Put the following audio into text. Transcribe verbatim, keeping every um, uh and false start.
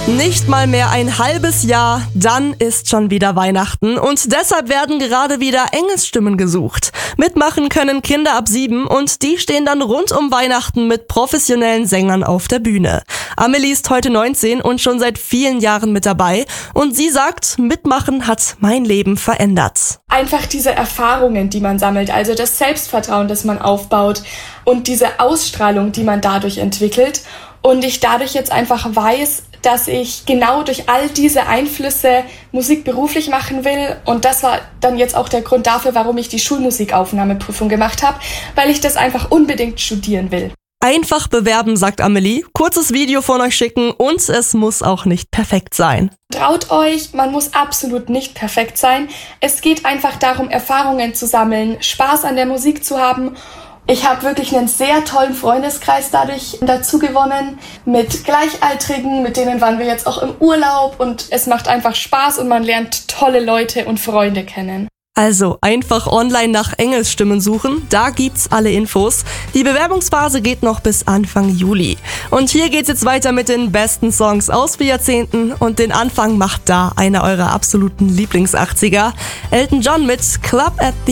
Nicht mal mehr ein halbes Jahr, dann ist schon wieder Weihnachten und deshalb werden gerade wieder Engelsstimmen gesucht. Mitmachen können Kinder ab sieben und die stehen dann rund um Weihnachten mit professionellen Sängern auf der Bühne. Amelie ist heute neunzehn und schon seit vielen Jahren mit dabei und sie sagt, Mitmachen hat mein Leben verändert. Einfach diese Erfahrungen, die man sammelt, also das Selbstvertrauen, das man aufbaut und diese Ausstrahlung, die man dadurch entwickelt und ich dadurch jetzt einfach weiß, dass ich genau durch all diese Einflüsse Musik beruflich machen will. Und das war dann jetzt auch der Grund dafür, warum ich die Schulmusikaufnahmeprüfung gemacht habe, weil ich das einfach unbedingt studieren will. Einfach bewerben, sagt Amelie, kurzes Video von euch schicken und es muss auch nicht perfekt sein. Traut euch, man muss absolut nicht perfekt sein. Es geht einfach darum, Erfahrungen zu sammeln, Spaß an der Musik zu haben. Ich habe wirklich einen sehr tollen Freundeskreis dadurch dazu gewonnen, mit Gleichaltrigen, mit denen waren wir jetzt auch im Urlaub und es macht einfach Spaß und man lernt tolle Leute und Freunde kennen. Also einfach online nach Engelsstimmen suchen, da gibt's alle Infos. Die Bewerbungsphase geht noch bis Anfang Juli. Und hier geht's jetzt weiter mit den besten Songs aus vier Jahrzehnten und den Anfang macht da einer eurer absoluten Lieblings-achtziger, Elton John mit Club at the